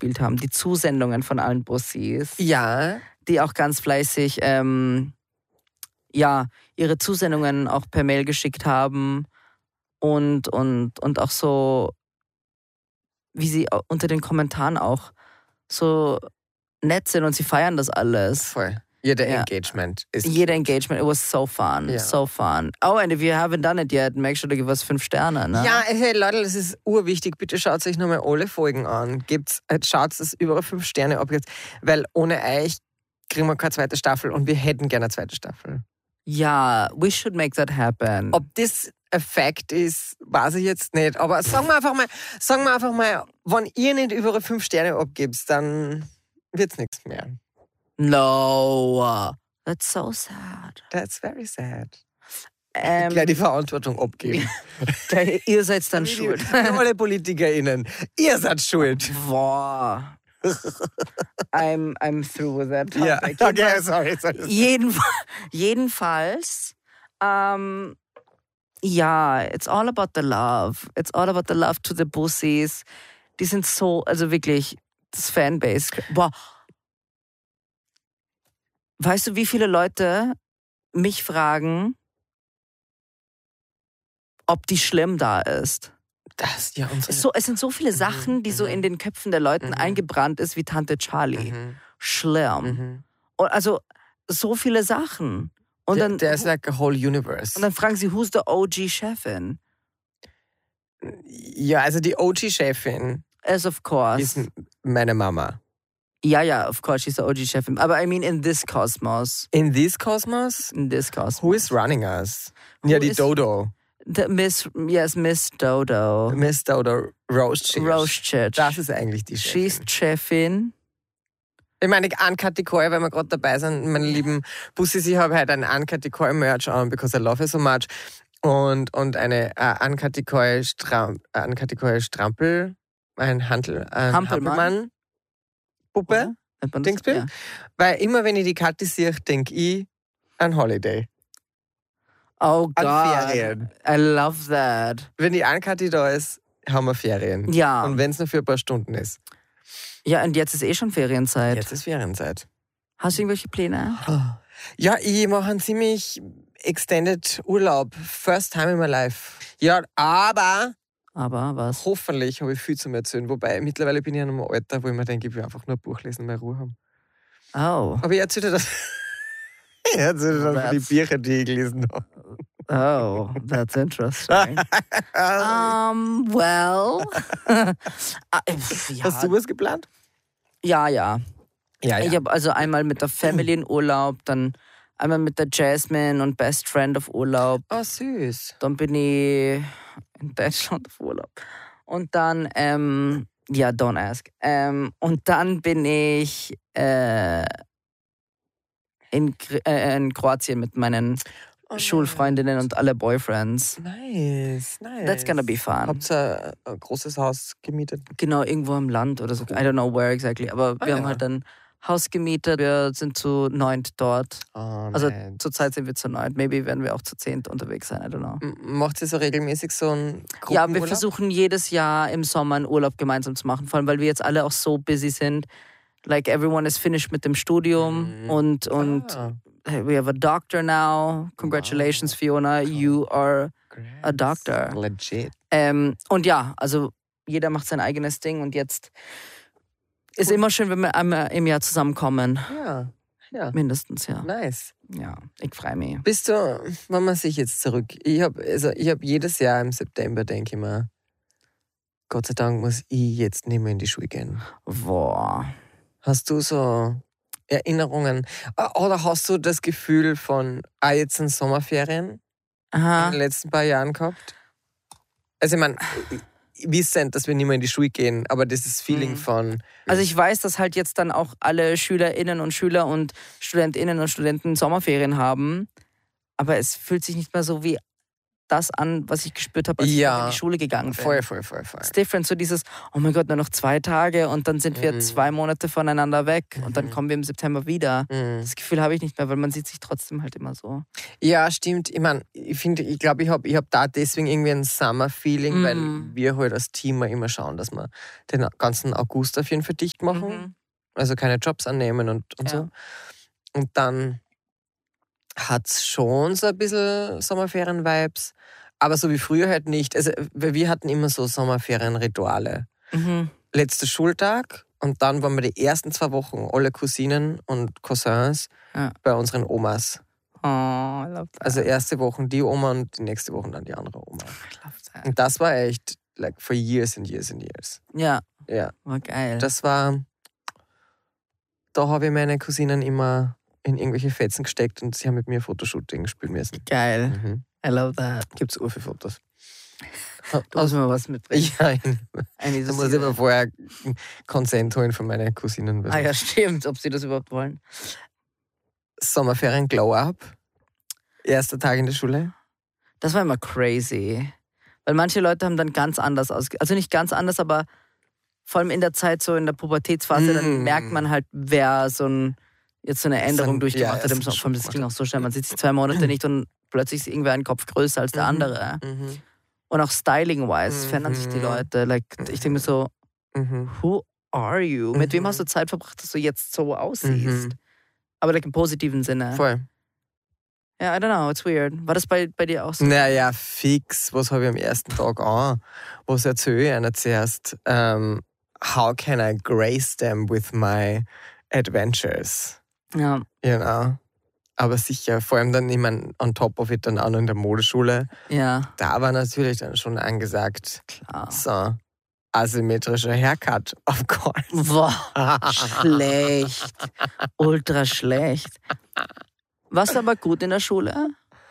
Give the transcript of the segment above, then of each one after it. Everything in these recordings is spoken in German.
gespielt haben. Die Zusendungen von allen Bussis. Ja. Die auch ganz fleißig ihre Zusendungen auch per Mail geschickt haben und auch so, wie sie unter den Kommentaren auch so nett sind und sie feiern das alles. Voll. Jeder Engagement ist Jeder Engagement, it was so fun, so fun. Oh, and if you haven't done it yet, make sure to give us 5 Sterne. Ne? Ja, hey Leute, das ist urwichtig. Bitte schaut euch nochmal alle Folgen an. Schaut, dass überall 5 Sterne abgibt, weil ohne euch kriegen wir keine zweite Staffel und wir hätten gerne eine zweite Staffel. Ja, we should make that happen. Ob das ein Fact ist, weiß ich jetzt nicht. Aber sagen wir einfach mal, wenn ihr nicht überall 5 Sterne abgibt, dann wird's nichts mehr. No, that's so sad. That's very sad. Gleich die Verantwortung abgeben. Ihr seid dann schuld. Alle PolitikerInnen, ihr seid schuld. Boah. I'm through with that topic. Ja, okay, sorry. Jedenfalls, it's all about the love. It's all about the love to the Bussis. Die sind so, also wirklich, das Fanbase. Boah. Weißt du, wie viele Leute mich fragen, ob die schlimm da ist? Das, ja, es sind so viele Sachen, die so in den Köpfen der Leute eingebrannt ist, wie Tante Charlie. Schlimm. Und also so viele Sachen. Und dann, there's like a whole universe. Und dann fragen sie, who's the OG-Chefin? Ja, also die OG-Chefin of course. ist meine Mama. Ja, of course, she's the OG-Chefin. Aber I mean in this cosmos. In this cosmos? In this cosmos. Who is running us? Die Dodo. Miss Dodo. Miss Dodo Roast-Church. Das ist eigentlich die Chefin. She's Chefin. Ich meine, Uncut Decoy, weil wir gerade dabei sind, meine lieben Bussis, ich habe heute einen Uncut Decoy Merch on, because I love it so much. Und eine Uncut Decoy Strampel, ein Hampelmann. Puppe, Dingsbild. Ja. Weil immer, wenn ich die Kathi sehe, denke ich an Holiday. Oh Gott. An Ferien. I love that. Wenn die Kathi da ist, haben wir Ferien. Ja. Und wenn es nur für ein paar Stunden ist. Ja, und jetzt ist schon Ferienzeit. Jetzt ist Ferienzeit. Hast du irgendwelche Pläne? Ja, ich mache einen ziemlich extended Urlaub. First time in my life. Ja, aber was? Hoffentlich habe ich viel zu erzählen. Wobei, mittlerweile bin ich in einem Alter, wo ich mir denke, ich will einfach nur ein Buch lesen und mehr Ruhe haben. Oh. Aber ich erzähle das. Für die Bücher, die ich gelesen habe. Oh, that's interesting. Well. Hast du was geplant? Ja. Ich habe also einmal mit der Family in Urlaub, dann einmal mit der Jasmine und Best Friend auf Urlaub. Oh, süß. Dann bin ich in Deutschland auf Urlaub. Und dann, don't ask. Und dann bin ich in Kroatien mit meinen Schulfreundinnen und alle Boyfriends. Nice. That's gonna be fun. Habt ihr ein großes Haus gemietet? Genau, irgendwo im Land oder so. I don't know where exactly. Aber wir haben halt ein Haus gemietet. Wir sind zu 9 dort. Also zurzeit sind wir zu 9. Maybe werden wir auch zu 10 unterwegs sein. I don't know. Macht ihr so regelmäßig so einen Gruppenurlaub? Ja, wir versuchen jedes Jahr im Sommer einen Urlaub gemeinsam zu machen. Vor allem, weil wir jetzt alle auch so busy sind. Like everyone is finished mit dem Studium und we have a doctor now. Congratulations, Fiona. You are a doctor. Legit. Und ja, also jeder macht sein eigenes Ding und jetzt ist immer schön, wenn wir einmal im Jahr zusammenkommen. Ja. Mindestens, ja. Nice. Ja, ich freue mich. Bist du, wenn man sich jetzt zurück, ich hab jedes Jahr im September, denke ich mir, Gott sei Dank muss ich jetzt nicht mehr in die Schule gehen. Boah. Hast du so Erinnerungen oder hast du das Gefühl von, jetzt sind Sommerferien in den letzten paar Jahren gehabt? Also ich meine, wissen, dass wir nicht mehr in die Schule gehen, aber dieses Feeling von... Also ich weiß, dass halt jetzt dann auch alle SchülerInnen und Schüler und StudentInnen und Studenten Sommerferien haben, aber es fühlt sich nicht mehr so wie das an, was ich gespürt habe, als ich in die Schule gegangen bin. Voll. It's different, so dieses, oh mein Gott, nur noch 2 Tage und dann sind wir 2 Monate voneinander weg und dann kommen wir im September wieder. Das Gefühl habe ich nicht mehr, weil man sieht sich trotzdem halt immer so. Ja, stimmt. Ich meine, ich glaube, ich hab da deswegen irgendwie ein Summer-Feeling, weil wir halt als Team immer schauen, dass wir den ganzen August auf jeden Fall dicht machen. Also keine Jobs annehmen und so. Und dann hat es schon so ein bisschen Sommerferien-Vibes, aber so wie früher halt nicht. Also wir hatten immer so Sommerferien-Rituale. Letzter Schultag und dann waren wir die ersten 2 Wochen alle Cousinen und Cousins bei unseren Omas. Oh, I love that. Also erste Woche die Oma und die nächste Woche dann die andere Oma. I love that. Und das war echt like for years and years and years. Ja. Ja. War geil. Da habe ich meine Cousinen immer in irgendwelche Fetzen gesteckt und sie haben mit mir Fotoshooting spielen müssen. Geil. I love that. Gibt es viele Fotos. Du musst mir was mitbringen. Ja, da muss ich aber vorher Consent holen von meinen Cousinen. Ah ja, stimmt, ob sie das überhaupt wollen. Sommerferien Glow-Up. Erster Tag in der Schule. Das war immer crazy. Weil manche Leute haben dann ganz anders also nicht ganz anders, aber vor allem in der Zeit, so in der Pubertätsphase, dann merkt man halt, wer jetzt so eine Änderung durchgemacht hat. Das ging auch so schnell. Man sieht sich 2 Monate nicht und plötzlich ist irgendwer ein Kopf größer als der andere. Und auch styling-wise verändern sich die Leute. Like, ich denke mir so, who are you? Mit wem hast du Zeit verbracht, dass du jetzt so aussiehst? Aber like, im positiven Sinne. Voll. Ja, I don't know, it's weird. War das bei dir auch so? Naja, fix. Was habe ich am ersten Tag an? Was erzähle ich einer zuerst? How can I grace them with my adventures? Ja. You know? Aber sicher, vor allem dann, ich meine, on top of it dann auch noch in der Modeschule. Ja. Da war natürlich dann schon angesagt. Klar. So, asymmetrischer Haircut, of course. Boah, schlecht. Ultra schlecht. Warst du aber gut in der Schule?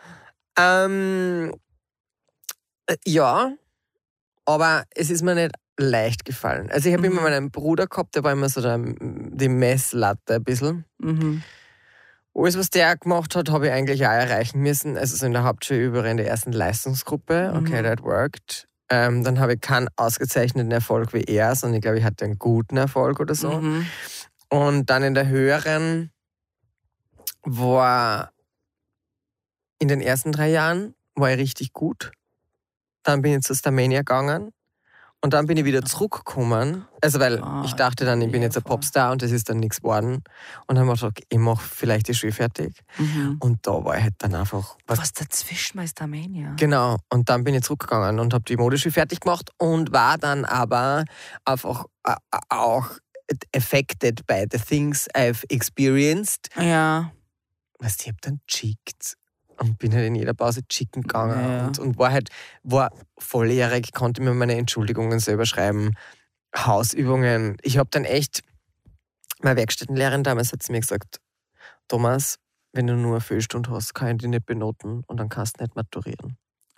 Ja, aber es ist mir nicht leicht gefallen. Also ich habe immer meinen Bruder gehabt, der war immer so die Messlatte ein bisschen. Alles, was der gemacht hat, habe ich eigentlich auch erreichen müssen. Also so in der Hauptschule überall in der ersten Leistungsgruppe. Okay, that worked. Dann habe ich keinen ausgezeichneten Erfolg wie er, sondern ich glaube, ich hatte einen guten Erfolg oder so. Und dann in der höheren war in den ersten 3 Jahren war ich richtig gut. Dann bin ich zu Starmania gegangen. Und dann bin ich wieder zurückgekommen. Also, weil ich dachte dann, ich bin jetzt ein Popstar und das ist dann nichts geworden. Und dann habe ich gedacht, ich mache vielleicht die Schule fertig. Und da war ich halt dann einfach... Was dazwischen bei Starmania? Genau. Und dann bin ich zurückgegangen und habe die Modeschule fertig gemacht und war dann aber einfach auch affected by the things I've experienced. Ja. Weißt du, ich habe dann chickt. Und bin halt in jeder Pause chicken gegangen und war volljährig, konnte mir meine Entschuldigungen selber schreiben, Hausübungen. Ich habe dann echt, meine Werkstättenlehrerin damals hat zu mir gesagt, Thomas, wenn du nur eine Fehlstunde hast, kann ich dich nicht benoten und dann kannst du nicht maturieren.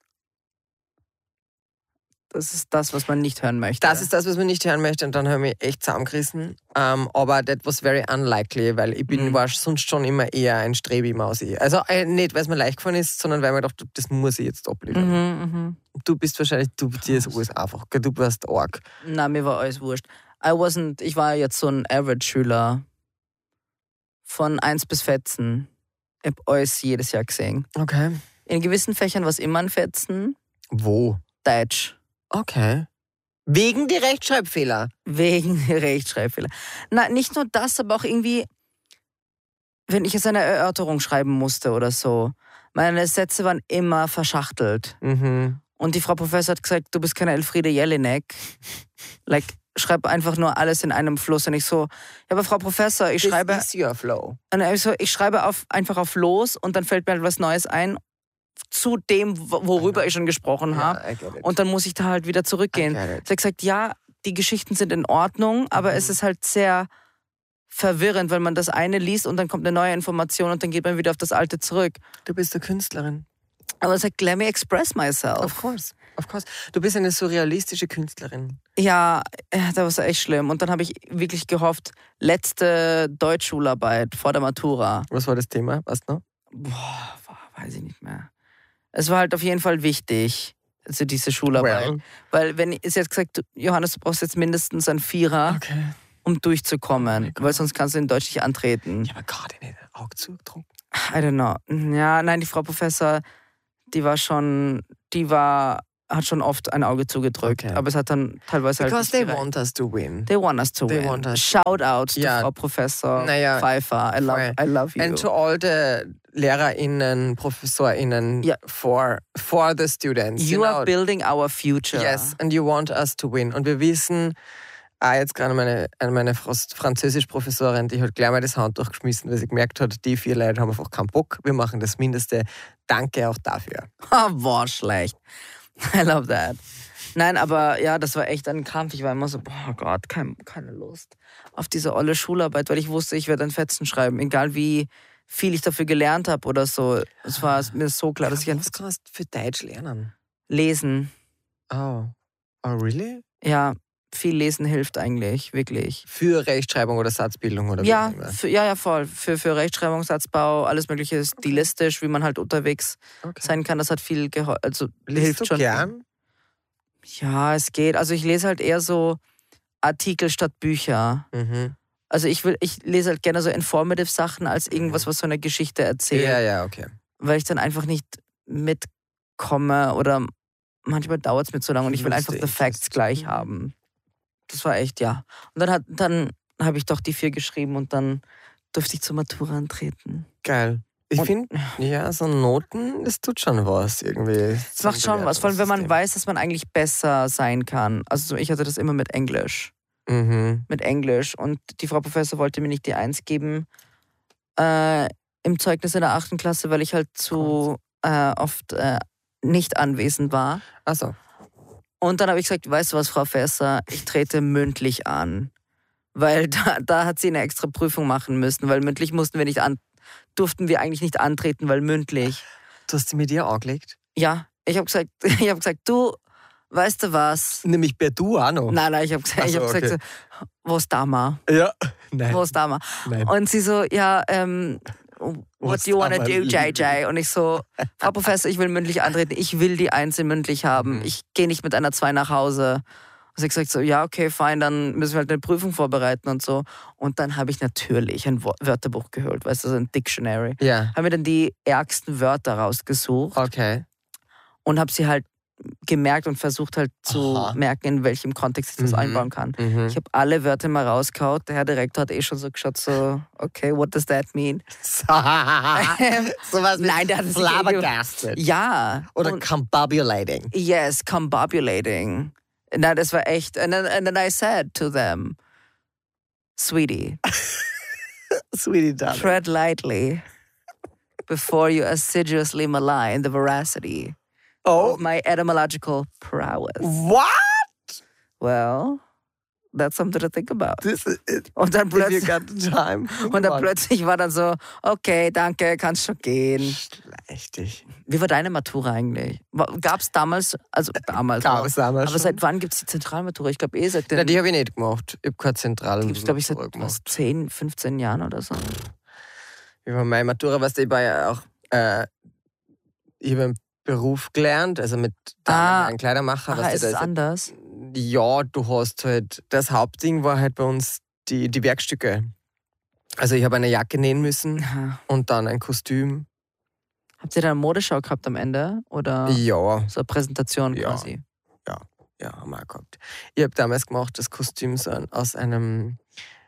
Das ist das, was man nicht hören möchte. Das ist das, was man nicht hören möchte und dann habe ich mich echt zusammengerissen. Aber that was very unlikely, weil ich war sonst schon immer eher ein Strebi-Mausi. Also nicht, weil es mir leicht gefallen ist, sondern weil ich mir gedacht habe, das muss ich jetzt abliefern. Du bist wahrscheinlich, dir ist alles einfach, du warst arg. Nein, mir war alles wurscht. Ich war jetzt so ein Average-Schüler von 1 bis 14. Ich habe alles jedes Jahr gesehen. Okay. In gewissen Fächern war es immer ein Fetzen. Wo? Deutsch. Okay. Wegen der Rechtschreibfehler? Wegen der Rechtschreibfehler. Na, nicht nur das, aber auch irgendwie, wenn ich jetzt eine Erörterung schreiben musste oder so. Meine Sätze waren immer verschachtelt. Und die Frau Professor hat gesagt, du bist keine Elfriede Jelinek. Like, schreib einfach nur alles in einem Fluss. Und ich so, ja, aber Frau Professor, ich schreibe... This is your flow. Und ich schreibe einfach auf los und dann fällt mir halt was Neues ein zu dem, worüber ich schon gesprochen habe. Und dann muss ich da halt wieder zurückgehen. Sie hat gesagt, ja, die Geschichten sind in Ordnung, aber es ist halt sehr verwirrend, weil man das eine liest und dann kommt eine neue Information und dann geht man wieder auf das alte zurück. Du bist eine Künstlerin. Aber es sagt, let me express myself. Of course. Du bist eine surrealistische Künstlerin. Ja, das war echt schlimm. Und dann habe ich wirklich gehofft, letzte Deutschschularbeit vor der Matura. Was war das Thema? Weißt du noch? Boah, weiß ich nicht mehr. Es war halt auf jeden Fall wichtig, also diese Schularbeit. Well. Weil wenn ist jetzt gesagt, Johannes, du brauchst jetzt mindestens einen Vierer, um durchzukommen, weil sonst kannst du in Deutsch nicht antreten. Ja, aber gerade nicht Auge zudrucken. I don't know. Ja, nein, die Frau Professor, hat schon oft ein Auge zugedrückt. Okay. Aber es hat dann teilweise Because they want us to win. They want us to win. Shout out to Frau Professor Pfeiffer. I love you. And to all the LehrerInnen, ProfessorInnen for the students. You are building our future. Yes, and you want us to win. Und wir wissen, jetzt gerade meine Französisch-Professorin, die hat gleich mal das Handtuch geschmissen, weil sie gemerkt hat, die 4 Leute haben einfach keinen Bock. Wir machen das Mindeste. Danke auch dafür. War schlecht. I love that. Nein, aber ja, das war echt ein Kampf. Ich war immer so, oh Gott, keine Lust auf diese olle Schularbeit, weil ich wusste, ich werde einen Fetzen schreiben, egal wie viel ich dafür gelernt habe oder so. Es war mir so klar, dass ich... Was kannst du für Deutsch lernen? Lesen. Oh, really? Ja, viel Lesen hilft eigentlich, wirklich. Für Rechtschreibung oder Satzbildung oder ja, voll. Für Rechtschreibung, Satzbau, alles Mögliche stilistisch, wie man halt unterwegs sein kann. Das hat viel geholfen. Also hilft schon. Gern? Ja, es geht. Also ich lese halt eher so Artikel statt Bücher. Mhm. Also ich lese halt gerne so informative Sachen als irgendwas, was so eine Geschichte erzählt. Ja, okay. Weil ich dann einfach nicht mitkomme oder manchmal dauert es mir zu lange und ich will einfach the facts gleich haben. Das war echt, ja. Und dann habe ich doch die 4 geschrieben und dann durfte ich zur Matura antreten. Geil. Ich finde, so Noten, das tut schon was irgendwie. Es macht schon was, vor allem wenn man weiß, dass man eigentlich besser sein kann. Also ich hatte das immer mit Englisch. Mhm. Mit Englisch. Und die Frau Professor wollte mir nicht die 1 geben im Zeugnis in der 8. Klasse, weil ich halt zu oft nicht anwesend war. Ach so. Und dann habe ich gesagt, weißt du was, Frau Professor, ich trete mündlich an. Weil da hat sie eine extra Prüfung machen müssen, weil mündlich durften wir eigentlich nicht antreten, weil mündlich. Du hast sie mit ihr angelegt? Ja, ich habe gesagt, du, weißt du was? Nämlich bei du auch noch? Nein, ich habe gesagt, so, was da mal? Ja, nein. Was da mal? Und sie so, ja, what do you wanna do, JJ? Und ich so, Frau Professor, ich will mündlich antreten. Ich will die 1 mündlich haben. Ich gehe nicht mit einer 2 nach Hause. Und sie gesagt so, ja, okay, fein, dann müssen wir halt eine Prüfung vorbereiten und so. Und dann habe ich natürlich ein Wörterbuch geholt, weißt du, so ein Dictionary. Ja. Habe mir dann die ärgsten Wörter rausgesucht. Okay. Und habe sie halt gemerkt und versucht halt zu merken, in welchem Kontext ich das einbauen kann. Mhm. Ich habe alle Wörter mal rausgehauen. Der Herr Direktor hat schon so geschaut, so, okay, what does that mean? Sowas wie nein, der hat es flabbergasted. Ja. Oder combobulating. Yes, combobulating. Nein, das war echt. And then I said to them, sweetie, darling, tread lightly before you assiduously malign the veracity of my etymological prowess. What? Well, that's something to think about. This is it. Und dann plötzlich, If you got the time. Und dann plötzlich war dann so, okay, danke, kannst schon gehen. Schlechtig. Wie war deine Matura eigentlich? Gab es damals, Gab es damals aber seit wann gibt es die Zentralmatura? Ich glaube seit den... Nein, die habe ich nicht gemacht. Ich habe keine Zentralmatura gemacht. Glaube ich seit 10, 15 Jahren oder so. Über meine Matura, weißt du, ich war ja auch, ich habe einen Beruf gelernt, also mit einem Kleidermacher. Ist es anders? Ja, du hast halt, das Hauptding war halt bei uns die Werkstücke. Also ich habe eine Jacke nähen müssen und dann ein Kostüm. Habt ihr da eine Modeschau gehabt am Ende? Oder ja. So eine Präsentation quasi? Ja, haben wir auch gehabt. Ich habe damals gemacht, das Kostüm so aus einem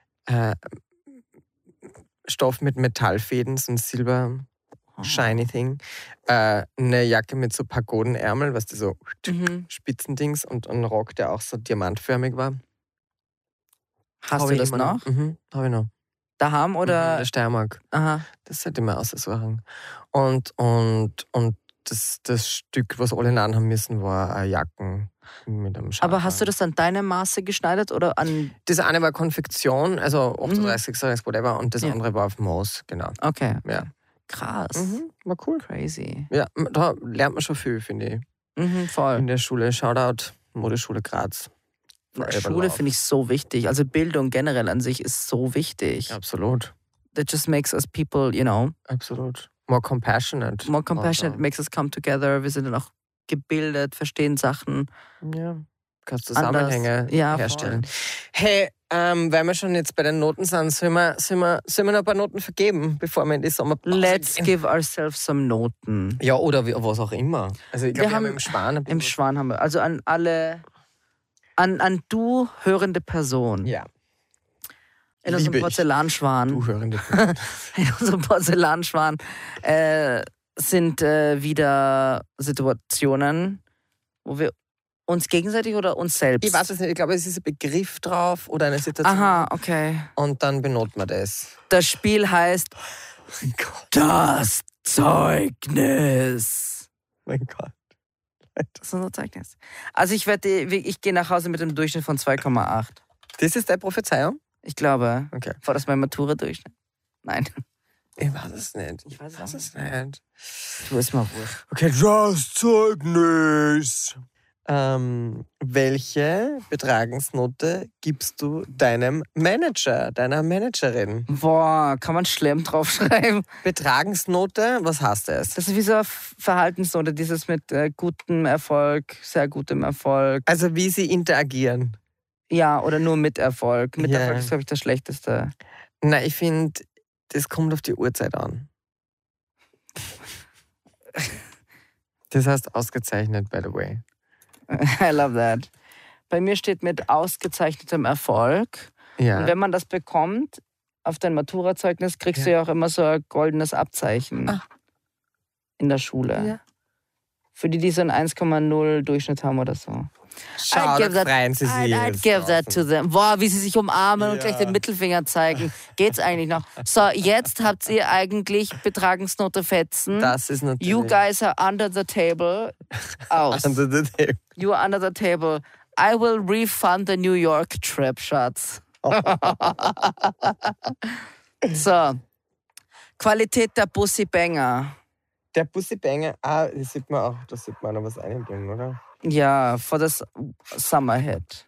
Stoff mit Metallfäden, so ein silber shiny Thing. Eine Jacke mit so Pagodenärmel, weißt du, so Spitzendings und ein Rock, der auch so diamantförmig war. Hast du das noch? Habe ich noch. Daheim oder? In der Steiermark. Aha. Das sollte ich mir aussuchen. Und das Stück, was alle haben müssen, war eine Jacken mit einem Schal. Aber hast du das an deine Maße geschneidert oder an... Das eine war Konfektion, also 38, 36, whatever, und das andere war auf Maß, genau. Okay. Ja. Krass. War cool. Crazy. Ja, da lernt man schon viel, finde ich. Voll. In der Schule. Shoutout, Modeschule Graz. Schule finde ich so wichtig. Also Bildung generell an sich ist so wichtig. Absolut. That just makes us people, you know. Absolut. More compassionate. More compassionate makes us come together. Wir sind dann auch gebildet, verstehen Sachen. Ja, kannst Zusammenhänge herstellen. Voll. Hey, weil wir schon jetzt bei den Noten sind, sollen wir noch ein paar Noten vergeben, bevor wir in die Sommerpause Let's gehen? give ourselves some Noten. Ja, oder was auch immer. Also ich glaube, wir haben im Schwan... Im Schwan haben wir. Also an alle... An du hörende Person. Ja. In unserem Porzellanschwan. Du hörende Person. In unserem Porzellanschwan sind wieder Situationen, wo wir uns gegenseitig oder uns selbst? Ich weiß es nicht, ich glaube, es ist ein Begriff drauf oder eine Situation. Aha, okay. Und dann benoten wir das. Das Spiel heißt Das Zeugnis. Mein Gott. Das ist unser Zeugnis. Also ich gehe nach Hause mit einem Durchschnitt von 2,8. Das ist deine Prophezeiung? Ich glaube. Okay. War das mein Matura-Durchschnitt? Nein. Ich weiß es nicht. Ich weiß es nicht. Du bist mal wurscht. Okay, das Zeugnis. Welche Betragensnote gibst du deinem Manager, deiner Managerin? Boah, kann man schlimm draufschreiben? Betragensnote, was heißt das? Das ist wie so eine Verhaltensnote, dieses mit gutem Erfolg, sehr gutem Erfolg. Also wie sie interagieren. Ja, oder nur mit Erfolg. Mit Ja. Erfolg ist, glaube ich, das Schlechteste. Na, ich finde, das kommt auf die Uhrzeit an. Das heißt ausgezeichnet, by the way. I love that. Bei mir steht mit ausgezeichnetem Erfolg. Ja. Und wenn man das bekommt, auf dein Maturazeugnis, kriegst du ja auch immer so ein goldenes Abzeichen in der Schule. Ja. Für die so einen 1,0 Durchschnitt haben oder so. Schau, da freuen sie sich. I'd give that to them. Boah, wie sie sich umarmen und gleich den Mittelfinger zeigen. Geht's eigentlich noch? So, jetzt habt ihr eigentlich Betragensnote Fetzen. Das ist natürlich... You guys are under the table. Aus. Under the table. You are under the table. I will refund the New York trip, Schatz. So. Qualität der Pussy Banger. Der Pussy Banger, das sieht man noch was einbringen, oder? Ja, for the summer hit.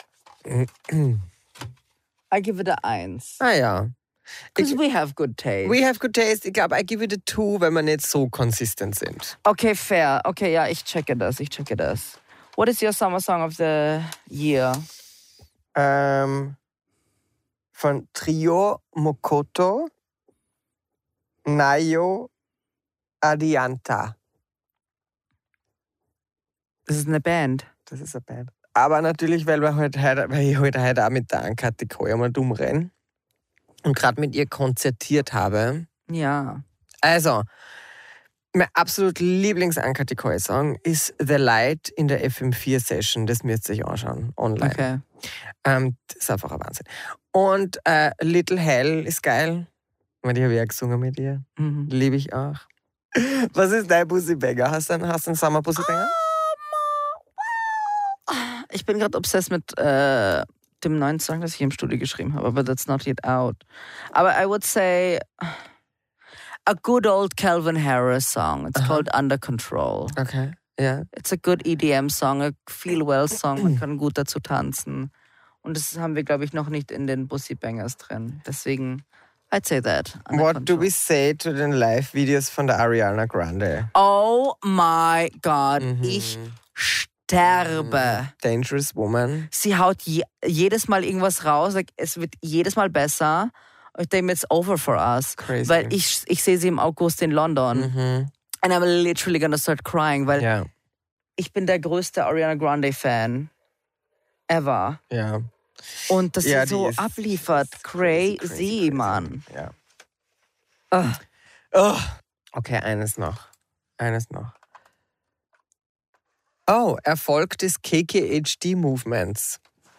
I give it a 1. Ah ja. Because we have good taste. We have good taste. Ich glaube, I give it a 2, wenn wir nicht so konsistent sind. Okay, fair. Okay, ja, ich checke das. What is your summer song of the year? Von Trio Mokoto, Nayo Adianta. Das ist eine Band. Das ist eine Band. Aber natürlich, weil ich heute auch mit der Ann-Kathi Koyer mal dumm renne und gerade mit ihr konzertiert habe. Ja. Also, mein absolut Lieblings-Ann-Kathi Koyer-Song ist The Light in der FM4-Session. Das müsst ihr euch anschauen, online. Okay. Das ist einfach ein Wahnsinn. Und Little Hell ist geil. Die habe ich ja gesungen mit ihr. Mhm. Liebe ich auch. Was ist dein Pussybanger? Hast du einen Summer-Pussybanger? Ich bin gerade obsessed mit dem neuen Song, das ich im Studio geschrieben habe, aber that's not yet out. Aber I would say a good old Calvin Harris song. It's called Under Control. Okay, ja. It's a good EDM song, a feel-well song. Man kann gut dazu tanzen. Und das haben wir, glaube ich, noch nicht in den Pussy Bangers drin. Deswegen, I'd say that. What do we say to den Live-Videos von der Ariana Grande? Oh my God, ich sterbe. Dangerous Woman. Sie haut jedes Mal irgendwas raus, es wird jedes Mal besser. Ich denke, it's over for us. Crazy. Weil ich sehe sie im August in London. And I'm literally gonna start crying, weil ich bin der größte Ariana Grande Fan ever. Ja. Und dass sie so ist abliefert. Crazy, Mann. Ja. Okay, eines noch. Oh, Erfolg des KKHD-Movements.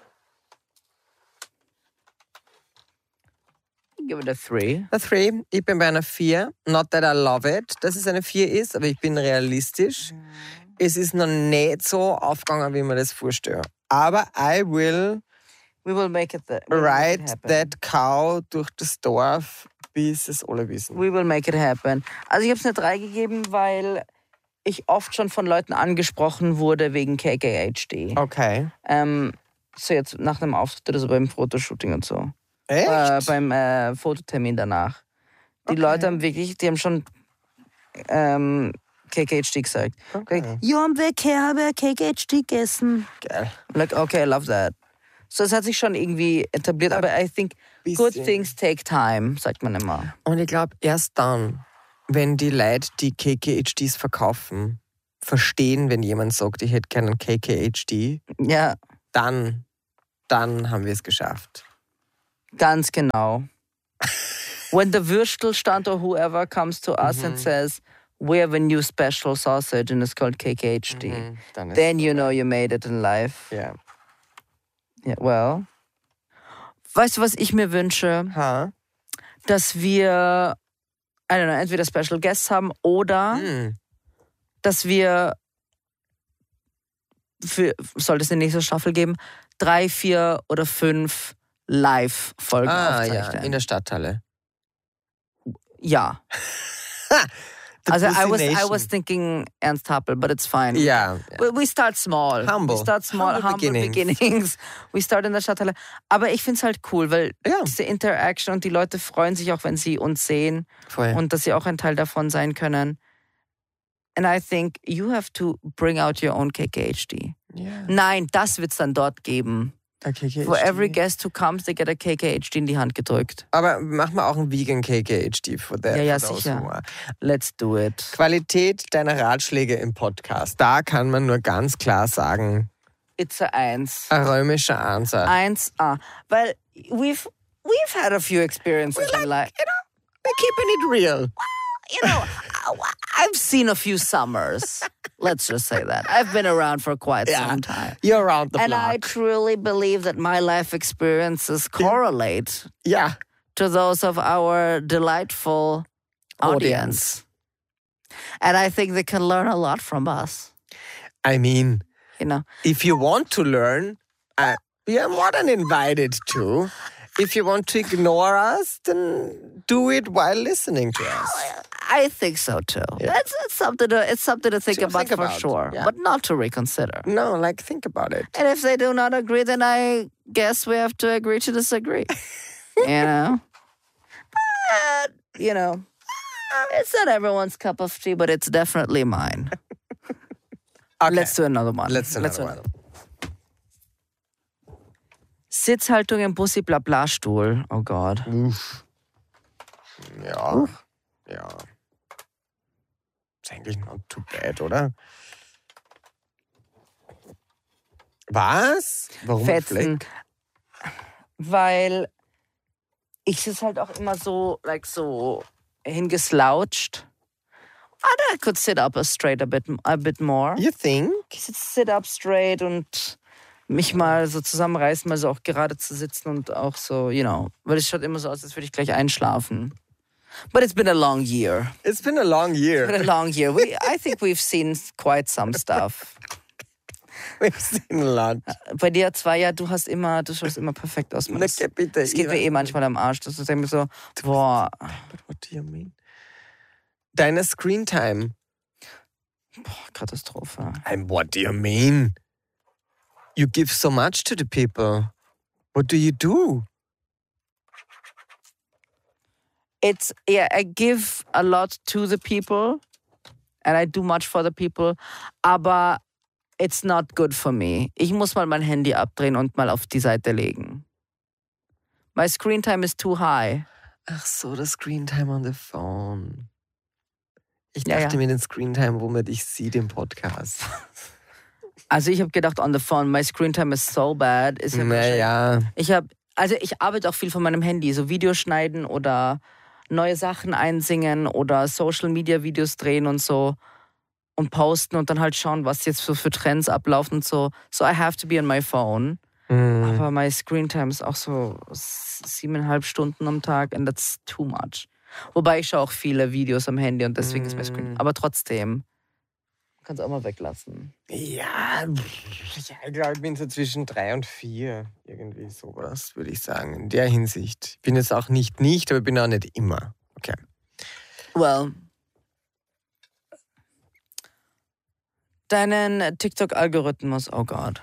Give it a 3. A 3. Ich bin bei einer 4. Not that I love it, dass es eine 4 ist, aber ich bin realistisch. Es ist noch nicht so aufgegangen, wie man das vorstellt. Aber we will make it ride that cow durch das Dorf, bis es alle wissen. We will make it happen. Also ich habe es eine 3 gegeben, weil ich oft schon von Leuten angesprochen wurde wegen KKHD. Okay. So jetzt nach einem Auftritt oder so beim Fotoshooting und so. Echt? Beim Fototermin danach. Die Leute haben schon KKHD gesagt. Okay. Ja, am Weg her habe ich KKHD gegessen. Geil. Like, okay, I love that. So, es hat sich schon irgendwie etabliert, aber I think good things take time, sagt man immer. Und ich glaube, erst dann, wenn die Leute, die KKHDs verkaufen, verstehen, wenn jemand sagt, ich hätte keinen KKHD, ja. dann haben wir es geschafft. Ganz genau. When the Würstelstand or whoever comes to us and says, we have a new special sausage and it's called KKHD, then you know you made it in life. Ja. Yeah, well. Weißt du, was ich mir wünsche? Dass wir, I don't know, entweder Special Guests haben oder dass wir, sollte es eine nächste Staffel geben, 3, 4 oder 5 Live-Folgen aufzeichnen. Ja, in der Stadthalle. Ja. Also I was thinking Ernst Happel, but it's fine. Ja. We start small. Humble. We start small, humble beginnings. We start in der Stadthalle. Aber ich finde es halt cool, weil diese Interaction und die Leute freuen sich auch, wenn sie uns sehen. Voll. Und dass sie auch ein Teil davon sein können. And I think you have to bring out your own KKHD. Yeah. Nein, das wird es dann dort geben. For every guest who comes, they get a KKHD in die Hand gedrückt. Aber machen wir auch ein Vegan KKHD für that. Ja, sicher. Let's do it. Qualität deiner Ratschläge im Podcast. Da kann man nur ganz klar sagen, it's a 1. Ein römischer Ansatz. 1A. Weil we've had a few experiences in life. You know, we're keeping it real. You know, I've seen a few summers. Let's just say that. I've been around for quite some time. You're around the block. And I truly believe that my life experiences correlate to those of our delightful audience. And I think they can learn a lot from us. I mean, you know, if you want to learn, we are more than invited to. If you want to ignore us, then do it while listening to us. I think so too. Yeah. It's something to think about for sure, but not to reconsider. No, like think about it. And if they do not agree, then I guess we have to agree to disagree. You know? But, you know, it's not everyone's cup of tea, but it's definitely mine. Okay. Let's do another one. Let's do another one. Sitzhaltung im Bussi-Blabla-Stuhl. Oh Gott. Ja. Ja. Ist eigentlich not too bad, oder? Was? Warum Fetzen? Weil ich sitze halt auch immer so, so hingeslouched. And I could sit up straight a bit more. You think? Sit up straight und mich mal so zusammenreißen, mal so auch gerade zu sitzen und auch so, you know, weil es schaut immer so aus, als würde ich gleich einschlafen. But it's been a long year. It's been a long year. It's been a long year. I think we've seen quite some stuff. We've seen a lot. Bei dir 2 Jahre, du schaust immer perfekt aus. Bitte. Es geht mir manchmal am Arsch. Das ist irgendwie so, boah. But what do you mean? Deine Screentime. Boah, Katastrophe. And what do you mean? You give so much to the people. What do you do? I give a lot to the people and I do much for the people, aber it's not good for me. Ich muss mal mein Handy abdrehen und mal auf die Seite legen. My screen time is too high. Ach so, das Screen Time on the phone. Ich dachte mir den Screen Time, wo man dich sieht im Podcast. Also ich habe gedacht, on the phone, my screen time is so bad. Naja. Ich arbeite auch viel von meinem Handy, so Videos schneiden oder neue Sachen einsingen oder Social Media Videos drehen und so und posten und dann halt schauen, was jetzt so für Trends ablaufen und so. So I have to be on my phone. Aber my screen time ist auch so 7,5 Stunden am Tag and that's too much. Wobei ich schaue auch viele Videos am Handy und deswegen ist mein Screen. Aber trotzdem. Kannst du auch mal weglassen. Ja, ich glaube, ich bin so zwischen 3 und 4. Irgendwie sowas, würde ich sagen. In der Hinsicht. Ich bin jetzt auch nicht, aber ich bin auch nicht immer. Okay. Well. Deinen TikTok-Algorithmus, oh Gott.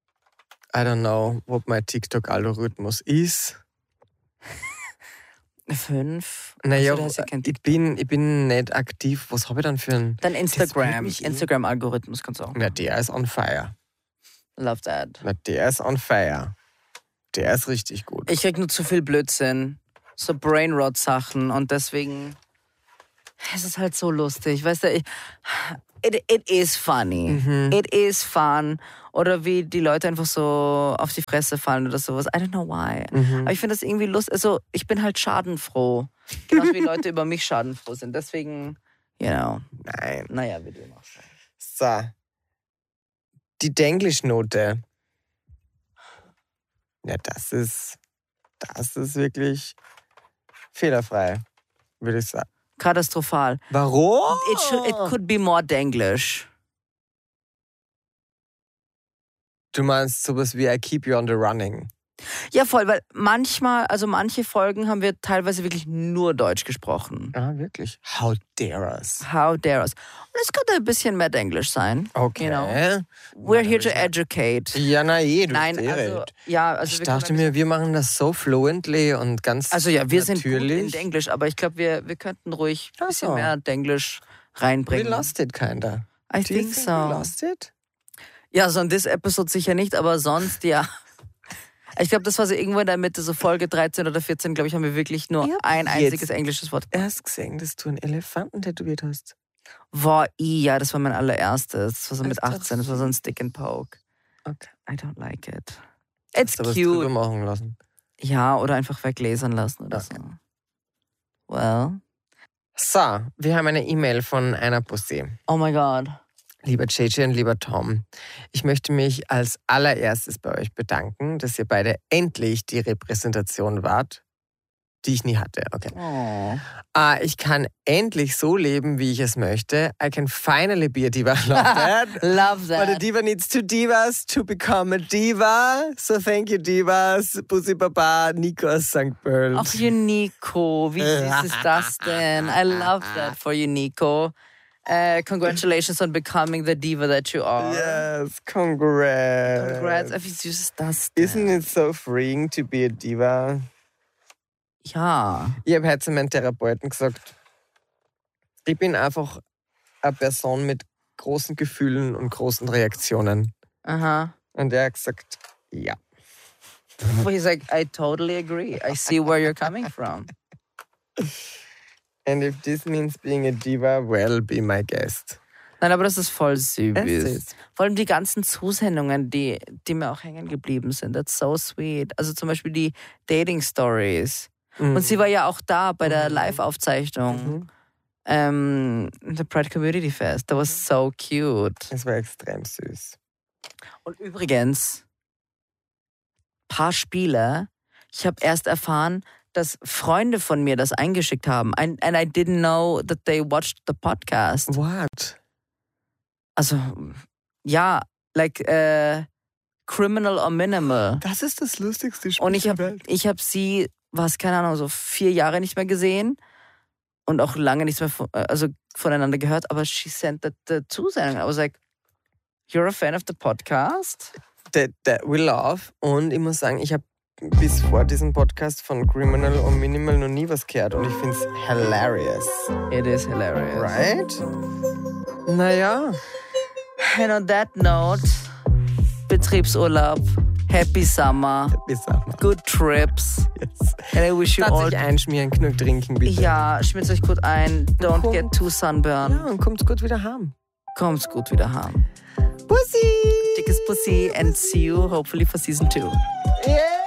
I don't know what my TikTok-Algorithmus is. 5. Naja, also, ich bin nicht aktiv. Was habe ich dann für ein... Dann Instagram-Algorithmus kannst du auch. Na, der ist on fire. Love that. Na, der ist on fire. Der ist richtig gut. Ich krieg nur zu viel Blödsinn. So Brainrot-Sachen und deswegen... Es ist halt so lustig. Weißt du, it is funny. It is fun. Oder wie die Leute einfach so auf die Fresse fallen oder sowas. I don't know why. Aber ich finde das irgendwie lustig. Also, ich bin halt schadenfroh. Genauso wie Leute über mich schadenfroh sind. Deswegen, Nein. Naja, wie du machst. So. Die Denglisch-Note. Ja, das ist wirklich fehlerfrei, würde ich sagen. Katastrophal. Warum? It could be more Denglish. Du meinst sowas wie I keep you on the running? Ja, voll, weil manche Folgen haben wir teilweise wirklich nur Deutsch gesprochen. Ah, wirklich? How dare us? How dare us. Und es könnte ein bisschen mehr Englisch sein. Okay. You know? We're here to educate. Ja, du Nein, also ich dachte mir, wir machen das so fluently und ganz Also ja, wir natürlich. sind gut in Englisch, aber ich glaube, wir könnten ruhig ein bisschen mehr Englisch reinbringen. We lost it, kinda. I think so. We lost it? Ja, so in this Episode sicher nicht, aber sonst ja. Ich glaube, das war so irgendwo in der Mitte, so Folge 13 oder 14, glaube ich, haben wir wirklich nur ein einziges englisches Wort. Erst gesehen, dass du einen Elefanten tätowiert hast. Ja, das war mein allererstes. Das war so mit 18, das war so ein Stick and Poke. Okay. I don't like it. It's cute. Drüber machen lassen. Ja, oder einfach weglasern lassen oder so. Well. So, wir haben eine E-Mail von einer Pussy. Oh my God. Lieber JJ und lieber Tom, ich möchte mich als allererstes bei euch bedanken, dass ihr beide endlich die Repräsentation wart, die ich nie hatte. Okay. Oh. Ich kann endlich so leben, wie ich es möchte. I can finally be a diva. Love that. Love that. But a diva needs two divas to become a diva. So thank you, divas. Bussi Baba, Nico aus St. Pearl. Ach, Nico, wie süß ist das denn? I love that for you, Nico. Congratulations on becoming the diva that you are. Yes, congrats. Congrats. Wie süß ist das denn? Isn't it so freeing to be a diva? Ja. Ich habe heute zu meinem Therapeuten gesagt, ich bin einfach eine Person mit großen Gefühlen und großen Reaktionen. Aha. Und er hat gesagt, ja. He's like, I totally agree. I see where you're coming from. And if this means being a diva, well, be my guest. Nein, aber das ist voll süß. Vor allem die ganzen Zusendungen, die mir auch hängen geblieben sind. That's so sweet. Also zum Beispiel die Dating-Stories. Und sie war ja auch da bei der Live-Aufzeichnung. The Pride Community Fest. That was so cute. Das war extrem süß. Und übrigens, paar Spiele, ich habe erst erfahren, dass Freunde von mir das eingeschickt haben. And I didn't know that they watched the podcast. What? Also, ja, like Criminal or Minimal. Das ist das lustigste Spiel und ich hab sie, keine Ahnung, so 4 Jahre nicht mehr gesehen und auch lange nichts mehr voneinander gehört, aber she sent the Zusendung. I was like, you're a fan of the podcast? That we love. Und ich muss sagen, ich habe bis vor diesem Podcast von Criminal und Minimal noch nie was gehört und ich finde es hilarious. It is hilarious. Right? Naja. And on that note, Betriebsurlaub, happy summer, good trips. Yes. And I wish you all... sich einschmieren, genug trinken, bitte. Ja, schmiert euch gut ein, don't get too sunburned. Ja, und kommt gut wieder heim. Kommt's gut wieder heim. Pussy! Dickes Pussy and see you hopefully for season 2. Yeah!